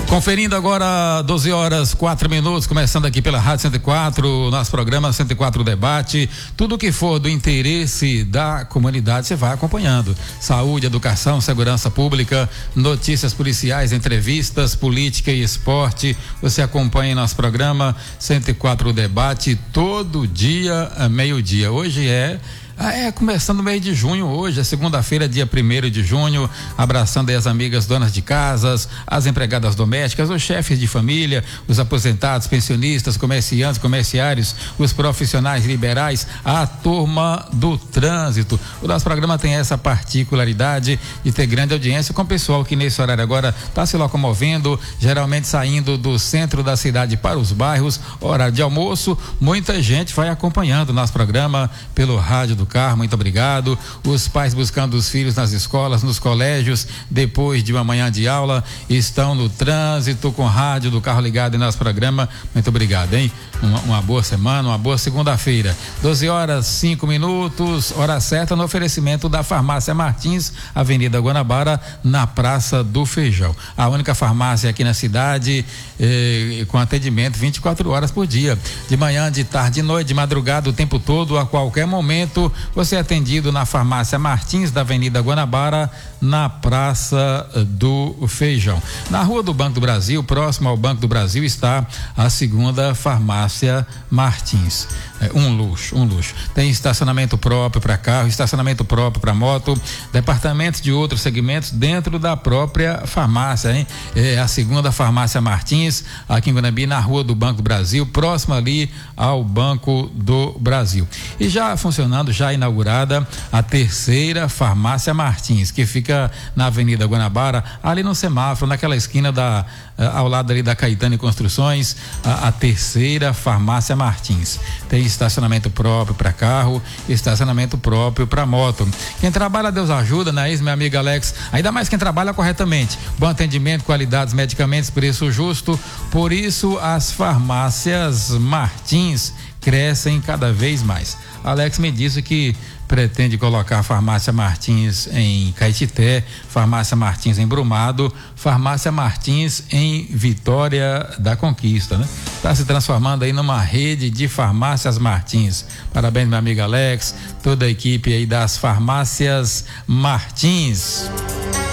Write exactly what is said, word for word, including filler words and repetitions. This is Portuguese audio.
Conferindo agora doze horas, quatro minutos, começando aqui pela Rádio cento e quatro, nosso programa cento e quatro Debate. Tudo que for do interesse da comunidade você vai acompanhando. Saúde, educação, segurança pública, notícias policiais, entrevistas, política e esporte. Você acompanha nosso programa cento e quatro Debate todo dia, meio-dia. Hoje é Ah, é, começando o mês de junho hoje, é segunda-feira, dia primeiro de junho, abraçando aí as amigas donas de casas, as empregadas domésticas, os chefes de família, os aposentados, pensionistas, comerciantes, comerciários, os profissionais liberais, a turma do trânsito. O nosso programa tem essa particularidade de ter grande audiência com o pessoal que nesse horário agora está se locomovendo, geralmente saindo do centro da cidade para os bairros, horário de almoço. Muita gente vai acompanhando o nosso programa pelo rádio do carro, muito obrigado. Os pais buscando os filhos nas escolas, nos colégios, depois de uma manhã de aula, estão no trânsito com rádio do carro ligado em nosso programa. Muito obrigado, hein? Uma, uma boa semana, uma boa segunda-feira. doze horas, cinco minutos, hora certa no oferecimento da Farmácia Martins, Avenida Guanabara, na Praça do Feijão. A única farmácia aqui na cidade eh, com atendimento vinte e quatro horas por dia. De manhã, de tarde, de noite, de madrugada, o tempo todo, a qualquer momento. Você é atendido na Farmácia Martins, da Avenida Guanabara, na Praça do Feijão. Na Rua do Banco do Brasil, próximo ao Banco do Brasil, está a segunda Farmácia Martins. É um luxo, um luxo. Tem estacionamento próprio para carro, estacionamento próprio para moto, departamentos de outros segmentos dentro da própria farmácia, hein? É a segunda Farmácia Martins, aqui em Guanabi, na Rua do Banco do Brasil, próximo ali ao Banco do Brasil. E já funcionando, já inaugurada a terceira Farmácia Martins, que fica na Avenida Guanabara, ali no semáforo, naquela esquina da, ao lado ali da Caetano e Construções, a, a terceira Farmácia Martins. Tem estacionamento próprio para carro, estacionamento próprio para moto. Quem trabalha, Deus ajuda, não é isso, meu amigo Alex? Ainda mais quem trabalha corretamente. Bom atendimento, qualidades, medicamentos, preço justo. Por isso, as farmácias Martins crescem cada vez mais. Alex me disse que pretende colocar a Farmácia Martins em Caetité, Farmácia Martins em Brumado, Farmácia Martins em Vitória da Conquista, né? Está se transformando aí numa rede de farmácias Martins. Parabéns, meu amigo Alex, toda a equipe aí das Farmácias Martins.